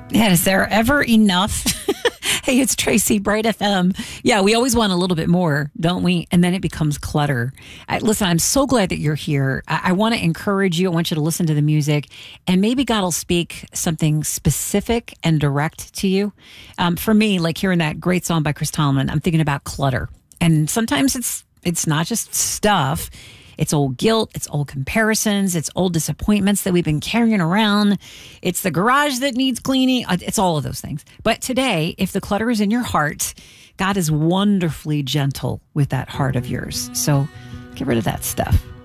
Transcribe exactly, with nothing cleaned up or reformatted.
Yeah, is there ever enough? Hey, it's Tracy, Bright F M. Yeah, we always want a little bit more, don't we? And then it becomes clutter. I, listen, I'm so glad that you're here. I, I want to encourage you. I want you to listen to the music, and maybe God will speak something specific and direct to you. Um, for me, like hearing that great song by Chris Tomlin, I'm thinking about clutter. And sometimes it's it's not just stuff. It's old guilt. It's old comparisons. It's old disappointments that we've been carrying around. It's the garage that needs cleaning. It's all of those things. But today, if the clutter is in your heart, God is wonderfully gentle with that heart of yours. So get rid of that stuff.